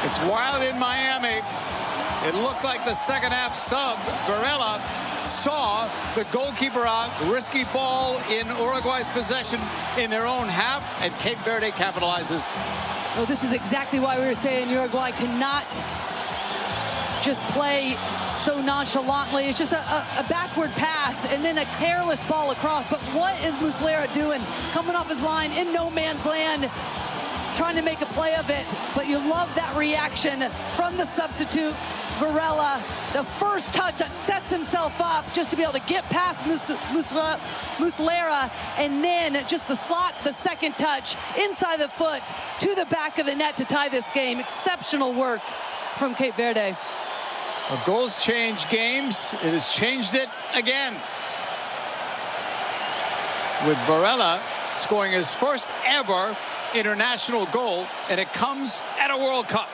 It's wild in Miami. It looked like the second half sub, Varela, saw the goalkeeper out, risky ball in Uruguay's possession in their own half, and Cape Verde capitalizes. Well, this is exactly why we were saying Uruguay cannot just play so nonchalantly. It's just a backward pass and then a careless ball across. But what is Muslera doing? Coming off his line in no man's land, trying to make a play of it. But you love that reaction from the substitute, Varela. The first touch that sets himself up just to be able to get past Muslera, and then just the slot, the second touch inside the foot to the back of the net to tie this game. Exceptional work from Cape Verde. Well, goals change games. It has changed it again, with Varela scoring his first ever international goal, and it comes at a World Cup.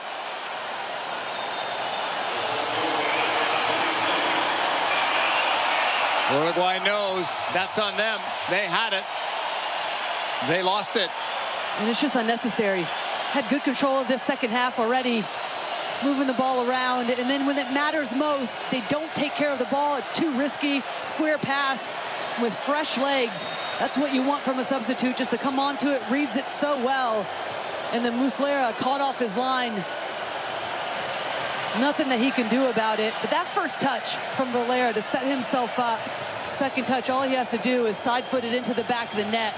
Uruguay knows that's on them. They had it. They lost it. And it's just unnecessary. Had good control of this second half already, moving the ball around. And then when it matters most, they don't take care of the ball. It's too risky. Square pass with fresh legs. That's what you want from a substitute, just to come onto it, reads it so well. And then Muslera caught off his line. Nothing that he can do about it. But that first touch from Varela to set himself up, second touch, all he has to do is side-foot it into the back of the net.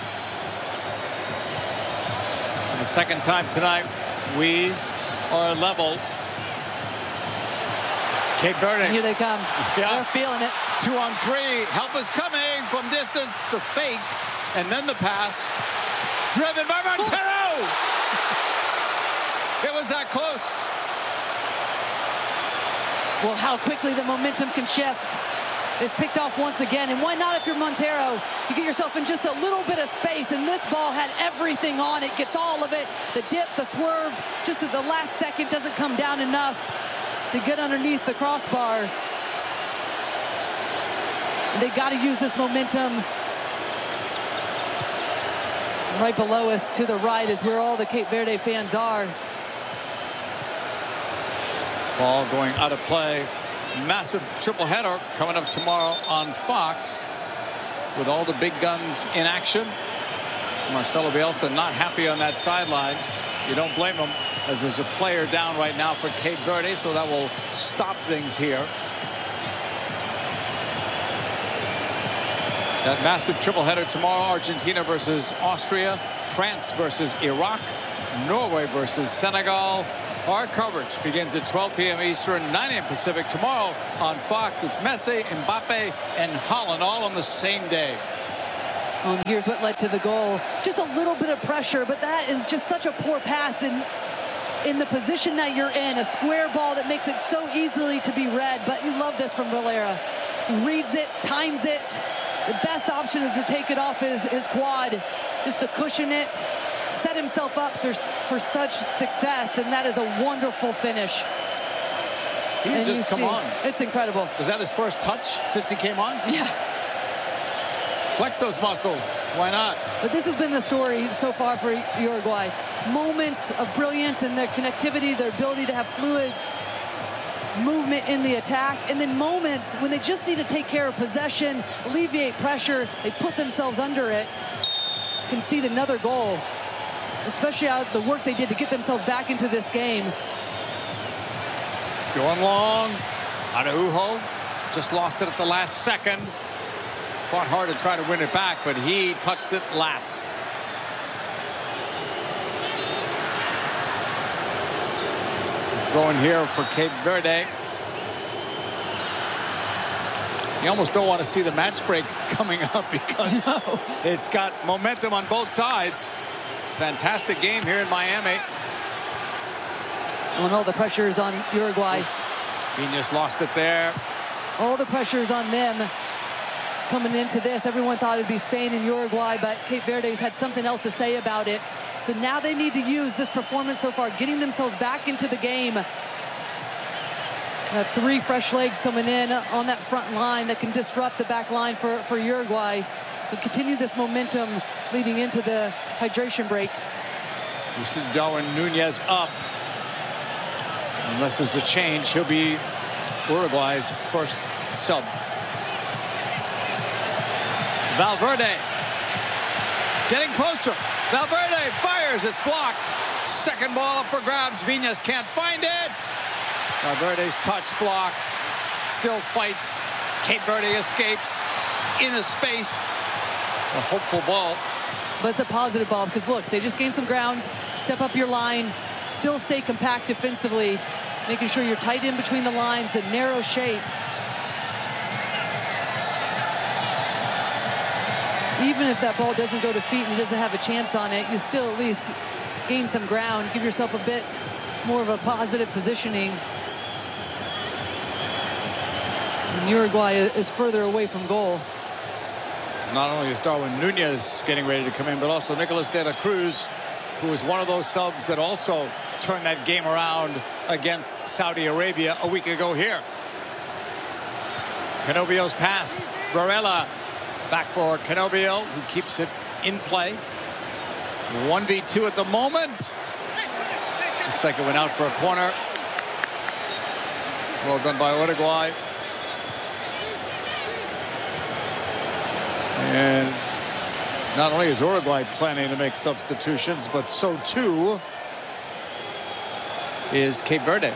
For the second time tonight, we are level. Cape Verde. And here they come. Yeah. They're feeling it. 2 on 3. Help is coming from distance. The fake. And then the pass. Driven by Montero. It was that close. Well, how quickly the momentum can shift. It's picked off once again. And why not if you're Montero? You get yourself in just a little bit of space, and this ball had everything on it. Gets all of it. The dip, the swerve, just at the last second doesn't come down enough to get underneath the crossbar. They got to use this momentum. Right below us to the right is where all the Cape Verde fans are. Ball going out of play. Massive triple header coming up tomorrow on Fox, with all the big guns in action. Marcelo Bielsa not happy on that sideline. You don't blame him, as there's a player down right now for Cape Verde, so that will stop things here. That massive triple header tomorrow: Argentina versus Austria, France versus Iraq, Norway versus Senegal. Our coverage begins at 12 p.m. Eastern, 9 a.m. Pacific tomorrow on Fox. It's Messi, Mbappe, and Haaland all on the same day. And here's what led to the goal. Just a little bit of pressure, but that is just such a poor pass in the position that you're in. A square ball that makes it so easily to be read, but you love this from Varela. He reads it, times it. The best option is to take it off his quad, just to cushion it, set himself up for such success, and that is a wonderful finish. He just come on. It's incredible. Was that his first touch since he came on? Yeah. Flex those muscles. Why not? But this has been the story so far for Uruguay. Moments of brilliance and their connectivity, their ability to have fluid movement in the attack, and then moments when they just need to take care of possession, alleviate pressure, they put themselves under it, concede another goal, especially out of the work they did to get themselves back into this game. Going long. Araujo just lost it at the last second. Fought hard to try to win it back, but he touched it last. Throwing here for Cape Verde. You almost don't want to see the match break coming up, because it's got momentum on both sides. Fantastic game here in Miami. When all the pressure is on Uruguay. Viñas lost it there. All the pressure is on them coming into this. Everyone thought it'd be Spain and Uruguay, but Cape Verde's had something else to say about it. So now they need to use this performance so far, getting themselves back into the game. 3 fresh legs coming in on that front line that can disrupt the back line for Uruguay. To continue this momentum leading into the hydration break. You see Darwin Nunez up. Unless there's a change, he'll be Uruguay's first sub. Valverde getting closer. Valverde fires. It's blocked. Second ball up for grabs. Viñas can't find it. Valverde's touch blocked. Still fights. Cape Verde escapes in a space. A hopeful ball. But it's a positive ball because, look, they just gained some ground. Step up your line. Still stay compact defensively. Making sure you're tight in between the lines. A narrow shape. Even if that ball doesn't go to feet and he doesn't have a chance on it, you still at least gain some ground. Give yourself a bit more of a positive positioning. And Uruguay is further away from goal. Not only is Darwin Nunez getting ready to come in, but also Nicolas de la Cruz, who is one of those subs that also turned that game around against Saudi Arabia a week ago here. Canobio's pass. Varela back for Canobio, who keeps it in play. 1v2 at the moment. Looks like it went out for a corner. Well done by Uruguay. And not only is Uruguay planning to make substitutions, but so too is Cape Verde.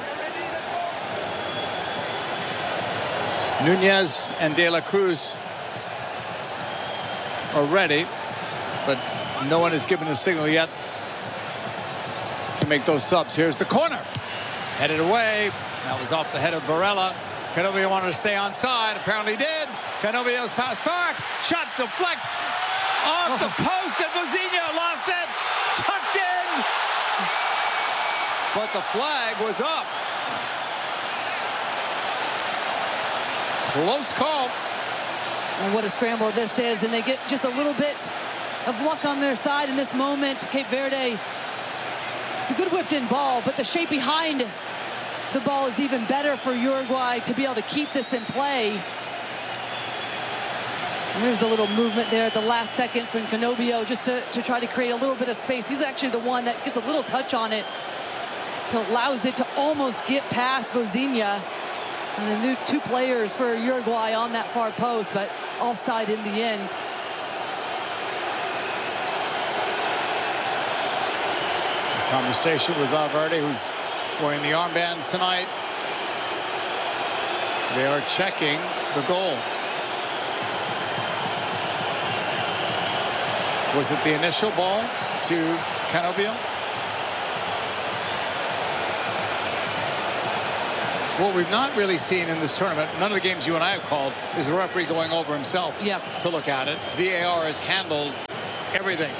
Nunez and de la Cruz are ready, but no one has given a signal yet to make those subs. Here's the corner. Headed away. That was off the head of Varela. Canobio wanted to stay onside. Apparently did. Canobio's pass back. Shot deflects off the post, and Vozinha lost it. Tucked in. But the flag was up. Close call. And what a scramble this is, and they get just a little bit of luck on their side in this moment. Cape Verde, it's a good whipped in ball, but the shape behind the ball is even better for Uruguay to be able to keep this in play. And there's the little movement there at the last second from Canobio just to try to create a little bit of space. He's actually the one that gets a little touch on it, allows it to almost get past Vozinha. And the new two players for Uruguay on that far post, but offside in the end. Conversation with Valverde, who's wearing the armband tonight. They are checking the goal. Was it the initial ball to Canobio? What we've not really seen in this tournament, none of the games you and I have called, is the referee going over himself to look at it. VAR has handled everything.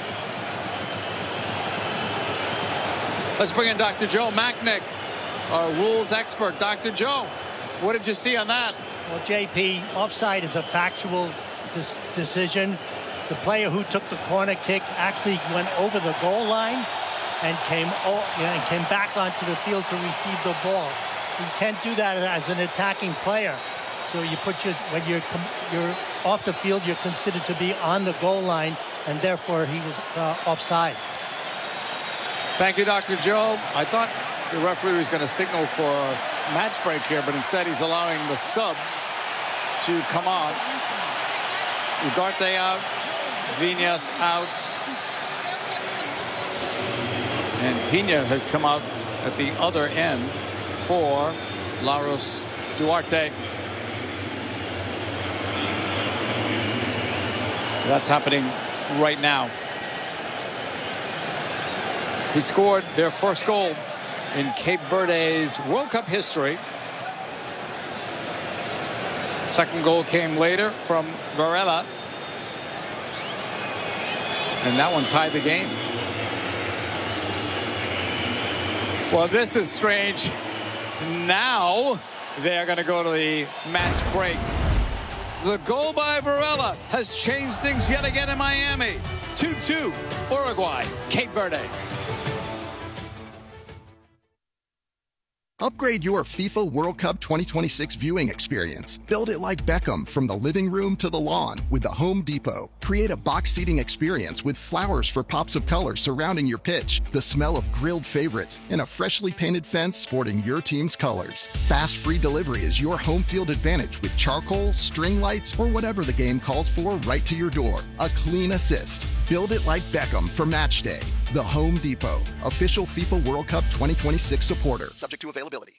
Let's bring in Dr. Joe Machnik, our rules expert. Dr. Joe, what did you see on that? Well, JP, offside is a factual decision. The player who took the corner kick actually went over the goal line and came back onto the field to receive the ball. You can't do that as an attacking player. So you put when you're off the field, you're considered to be on the goal line, and therefore he was offside. Thank you, Dr. Joe. I thought the referee was going to signal for a match break here, but instead he's allowing the subs to come on. Ugarte out, Viñas out, and Pina has come out at the other end for Laros Duarte. That's happening right now. He scored their first goal in Cape Verde's World Cup history. Second goal came later from Varela, and that one tied the game. Well, this is strange. Now they're going to go to the match break. The goal by Varela has changed things yet again in Miami. 2-2, Uruguay, Cape Verde. Upgrade your FIFA World Cup 2026 viewing experience. Build it like Beckham from the living room to the lawn with the Home Depot. Create a box seating experience with flowers for pops of color surrounding your pitch, the smell of grilled favorites, and a freshly painted fence sporting your team's colors. Fast free delivery is your home field advantage with charcoal, string lights, or whatever the game calls for right to your door. A clean assist. Build it like Beckham for match day. The Home Depot, official FIFA World Cup 2026 supporter. Subject to availability.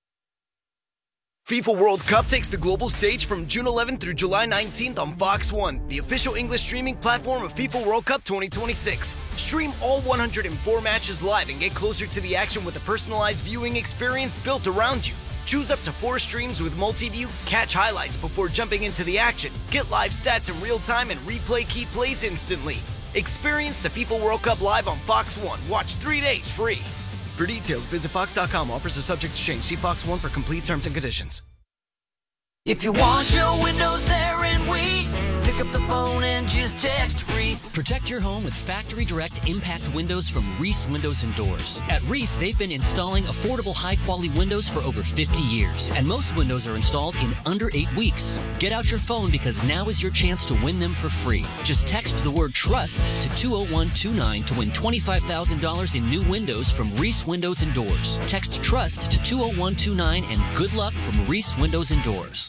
FIFA World Cup takes the global stage from June 11th through July 19th on Fox One, the official English streaming platform of FIFA World Cup 2026. Stream all 104 matches live and get closer to the action with a personalized viewing experience built around you. Choose up to 4 streams with multi-view, catch highlights before jumping into the action, get live stats in real time, and replay key plays instantly. Experience the FIFA World Cup live on Fox One. Watch 3 days free. For details, visit Fox.com. Offers are subject to change. See Fox One for complete terms and conditions. If you want your windows there in weeks, pick up the phone and just text Reese. Protect your home with Factory Direct Impact Windows from Reese Windows and Doors. At Reese, they've been installing affordable, high-quality windows for over 50 years, and most windows are installed in under 8 weeks. Get out your phone because now is your chance to win them for free. Just text the word TRUST to 20129 to win $25,000 in new windows from Reese Windows and Doors. Text TRUST to 20129 and good luck from Reese Windows and Doors.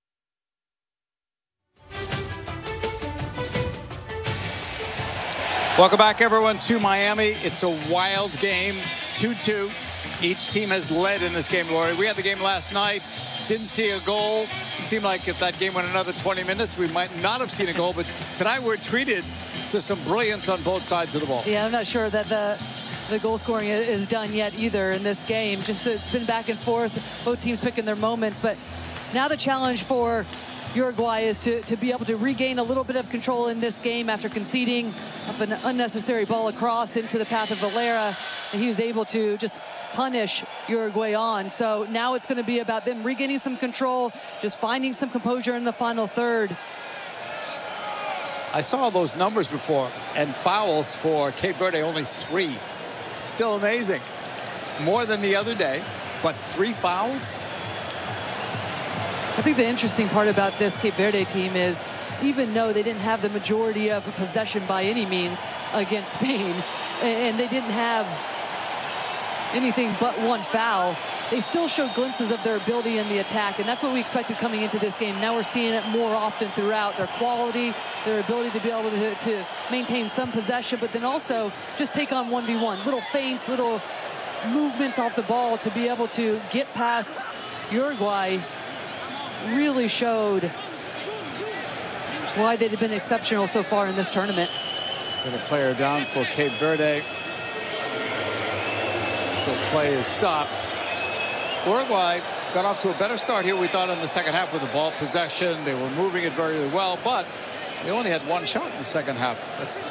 Welcome back, everyone, to Miami. It's a wild game, 2-2. Each team has led in this game, Lori. We had the game last night. Didn't see a goal. It seemed like if that game went another 20 minutes, we might not have seen a goal. But tonight we're treated to some brilliance on both sides of the ball. Yeah, I'm not sure that the goal scoring is done yet either in this game. Just it's been back and forth, both teams picking their moments. But now the challenge for Uruguay is to be able to regain a little bit of control in this game after conceding an unnecessary ball across into the path of Valera, and he was able to just punish Uruguay on. So now it's going to be about them regaining some control, just finding some composure in the final third. I saw those numbers before, and fouls for Cape Verde only 3. Still amazing. More than the other day, but 3 fouls? I think the interesting part about this Cape Verde team is, even though they didn't have the majority of possession by any means against Spain, and they didn't have anything but 1 foul, they still showed glimpses of their ability in the attack, and that's what we expected coming into this game. Now we're seeing it more often throughout. Their quality, their ability to be able to maintain some possession, but then also just take on 1v1. Little feints, little movements off the ball to be able to get past Uruguay really showed why they've been exceptional so far in this tournament. Got a player down for Cape Verde. So play is stopped. Uruguay got off to a better start here, we thought, in the second half with the ball possession. They were moving it very well, but they only had 1 shot in the second half. That's